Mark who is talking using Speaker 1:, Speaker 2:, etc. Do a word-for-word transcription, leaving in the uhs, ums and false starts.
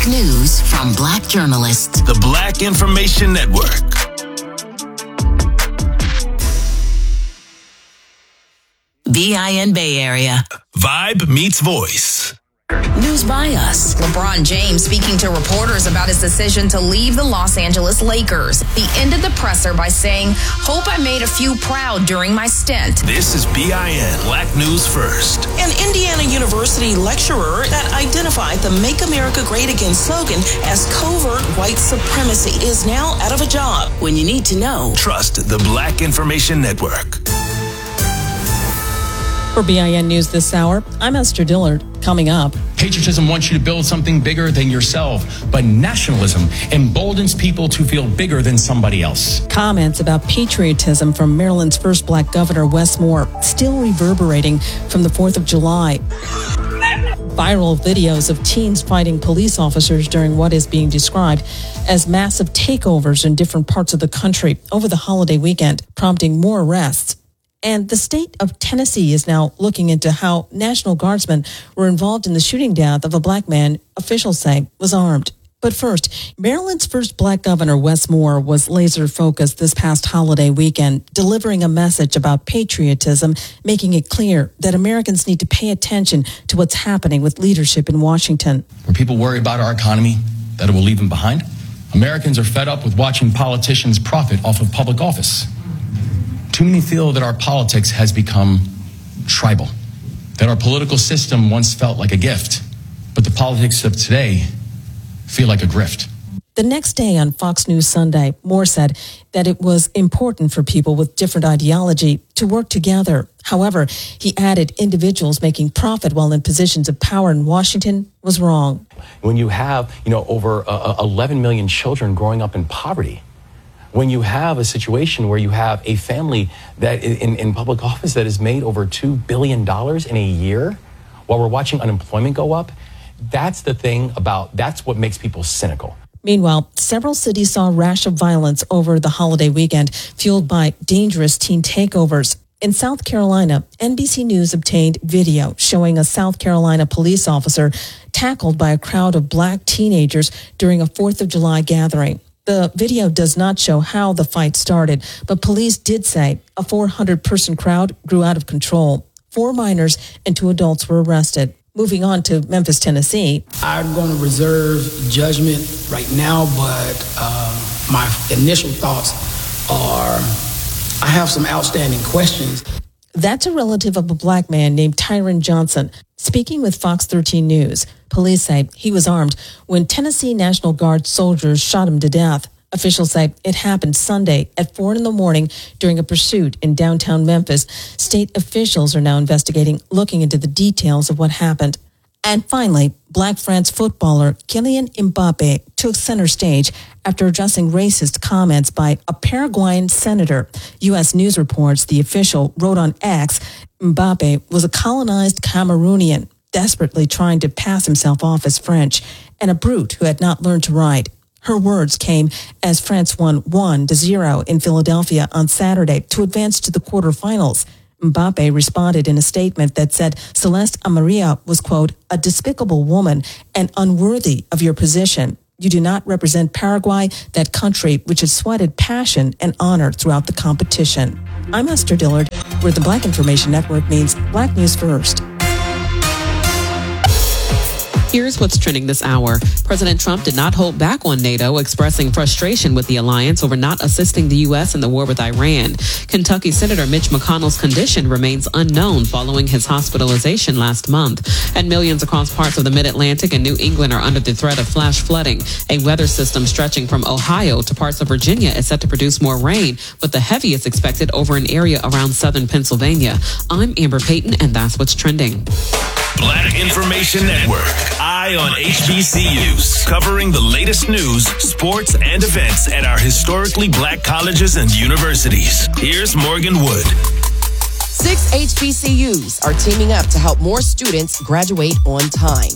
Speaker 1: news from Black journalists.
Speaker 2: The Black Information Network.
Speaker 1: B I N Bay Area.
Speaker 2: Vibe meets voice.
Speaker 1: News by us.
Speaker 3: LeBron James speaking to reporters about his decision to leave the Los Angeles Lakers. He ended the presser by saying, "Hope I made a few proud during my stint."
Speaker 2: This is B I N Black News First.
Speaker 4: An Indiana University lecturer that identified the Make America Great Again slogan as covert white supremacy is now out of a job.
Speaker 1: When you need to know,
Speaker 2: trust the Black Information Network.
Speaker 5: For B I N News this hour, I'm Esther Dillard. Coming up,
Speaker 6: patriotism wants you to build something bigger than yourself, but nationalism emboldens people to feel bigger than somebody else.
Speaker 5: Comments about patriotism from Maryland's first black governor, Wes Moore, still reverberating from the fourth of July. Viral videos of teens fighting police officers during what is being described as massive takeovers in different parts of the country over the holiday weekend, prompting more arrests. And the state of Tennessee is now looking into how National Guardsmen were involved in the shooting death of a black man officials say was armed. But first, Maryland's first black governor, Wes Moore, was laser focused this past holiday weekend, delivering a message about patriotism, making it clear that Americans need to pay attention to what's happening with leadership in Washington.
Speaker 6: Where people worry about our economy, that it will leave them behind. Americans are fed up with watching politicians profit off of public office. Too many feel that our politics has become tribal, that our political system once felt like a gift, but the politics of today feel like a grift.
Speaker 5: The next day on Fox News Sunday, Moore said that it was important for people with different ideology to work together. However, he added individuals making profit while in positions of power in Washington was wrong.
Speaker 7: When you have, you know, over uh, eleven million children growing up in poverty, when you have a situation where you have a family that in, in public office that has made over two billion dollars in a year while we're watching unemployment go up, that's the thing about, that's what makes people cynical.
Speaker 5: Meanwhile, several cities saw a rash of violence over the holiday weekend, fueled by dangerous teen takeovers. In South Carolina, N B C News obtained video showing a South Carolina police officer tackled by a crowd of black teenagers during a fourth of July gathering. The video does not show how the fight started, but police did say a four hundred person crowd grew out of control. Four minors and two adults were arrested. Moving on to Memphis, Tennessee.
Speaker 8: I'm going to reserve judgment right now, but uh, my initial thoughts are I have some outstanding questions.
Speaker 5: That's a relative of a black man named Tyron Johnson. Speaking with Fox thirteen News, police say he was armed when Tennessee National Guard soldiers shot him to death. Officials say it happened Sunday at four in the morning during a pursuit in downtown Memphis. State officials are now investigating, looking into the details of what happened. And finally, Black France footballer Kylian Mbappe took center stage after addressing racist comments by a Paraguayan senator. U S News reports the official wrote on X, Mbappe was a colonized Cameroonian, desperately trying to pass himself off as French, and a brute who had not learned to write. Her words came as France won one to zero in Philadelphia on Saturday to advance to the quarterfinals. Mbappe responded in a statement that said Celeste Amaria was, quote, a despicable woman and unworthy of your position. You do not represent Paraguay, that country which has sweated passion and honor throughout the competition. I'm Esther Dillard, where the Black Information Network means Black News First.
Speaker 9: Here's what's trending this hour. President Trump did not hold back on NATO, expressing frustration with the alliance over not assisting the U S in the war with Iran. Kentucky Senator Mitch McConnell's condition remains unknown following his hospitalization last month. And millions across parts of the Mid-Atlantic and New England are under the threat of flash flooding. A weather system stretching from Ohio to parts of Virginia is set to produce more rain, with the heaviest expected over an area around southern Pennsylvania. I'm Amber Payton, and that's what's trending.
Speaker 2: Black Information Network, Eye on H B C Us, covering the latest news, sports, and events at our historically black colleges and universities. Here's Morgan Wood.
Speaker 10: Six H B C Us are teaming up to help more students graduate on time.